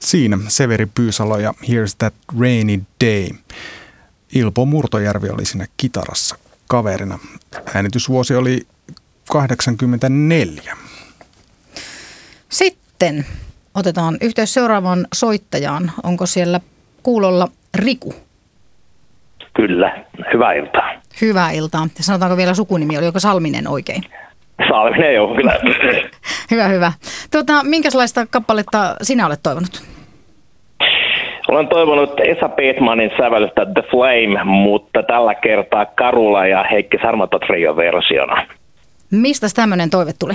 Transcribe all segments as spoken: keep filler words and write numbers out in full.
Siinä Severi Pyysalo ja Here's That Rainy Day. Ilpo Murtojärvi oli siinä kitarassa kaverina. Äänitysvuosi oli kahdeksankymmentäneljä. Sitten otetaan yhteys seuraavaan soittajaan. Onko siellä kuulolla Riku? Kyllä, hyvää iltaa. Hyvää iltaa. Ja sanotaanko vielä sukunimi, oliko Salminen oikein? Salminen, joo, kyllä. Hyvä, hyvä. Tuota, minkälaista kappaletta sinä olet toivonut? Olen toivonut Esa Peetmanin sävellystä The Flame, mutta tällä kertaa Karula ja Heikki Sarmanto trio versiona. Mistä tämmöinen toive tuli?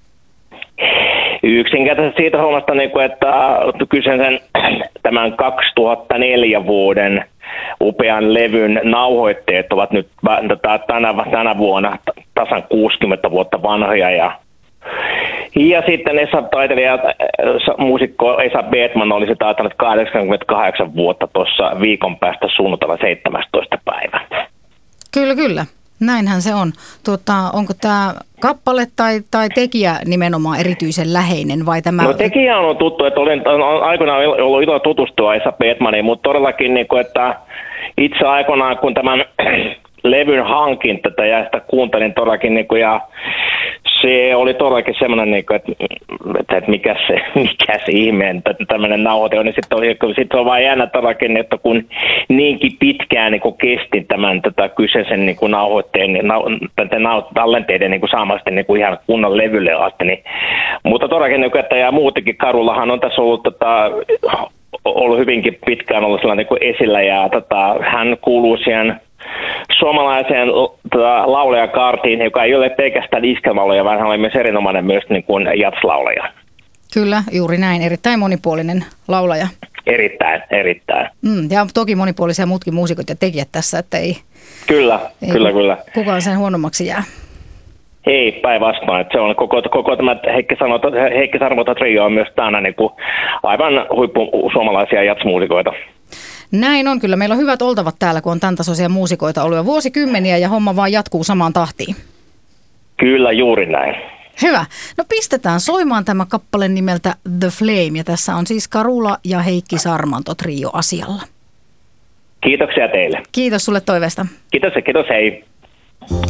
Yksinkertaisesti siitä hommasta, että kyseisen tämän kaksituhattaneljä vuoden upean levyn nauhoitteet ovat nyt tänä, tänä vuonna tasan kuusikymmentä vuotta vanhoja. Ja, ja sitten Esa taiteilija, muusikko Esa Peetman olisi taitanut kahdeksankymmentäkahdeksan vuotta tuossa viikon päästä sunnuntaina seitsemästoista päivä. Kyllä, kyllä. Näinhän se on. Tuota, onko tämä kappale tai, tai tekijä nimenomaan erityisen läheinen vai tämä? No tekijä on tuttu, että olin aikoinaan ollut ilo tutustua Esa Peetmaniin, mutta todellakin, niin kuin, että itse aikoinaan kun tämän levyn hankin tätä ja sitä kuuntelin todellakin niin kuin, ja se oli todellakin semmoinen, niin kuin, että, että mikä se, mikä se ihme, että tämmöinen nauhoite on, niin sitten on, sit on vaan jännä todellakin, että kun niinkin pitkään niin kuin kesti tämän tätä kyseisen niin kuin nauhoitteen, niin, nau, tallenteiden niin kuin saamasti niin kuin ihan kunnon levylle asti. Niin, mutta todellakin, niin kuin, että ja muutenkin Karulahan on tässä ollut tota, ollut hyvinkin pitkään ollut sellainen niin kuin esillä ja tota, hän kuuluu siihen suomalaiseen tota, laulajakaartiin, joka ei ole pelkästään iskelmälaulaja, vaan hän oli myös erinomainen myös niin kuin jatslaulaja. Kyllä, juuri näin. Erittäin monipuolinen laulaja. Erittäin, erittäin. Mm, ja toki monipuolisia muutkin muusikot ja tekijät tässä, että ei, kyllä, ei kyllä, kyllä. kukaan sen huonommaksi jää. Ei, päinvastoin. Se on koko, koko tämä Heikki, Heikki Sarmanto trio on myös tänään niin kuin aivan huippu suomalaisia jatsmuusikoita. Näin on kyllä. Meillä on hyvät oltavat täällä, kun on tämän tasoisia muusikoita ollut jo vuosikymmeniä ja homma vaan jatkuu samaan tahtiin. Kyllä, juuri näin. Hyvä. No pistetään soimaan tämä kappale nimeltä The Flame ja tässä on siis Karula ja Heikki Sarmanto trio asialla. Kiitoksia teille. Kiitos sulle toiveesta. Kiitos ja kiitos, hei.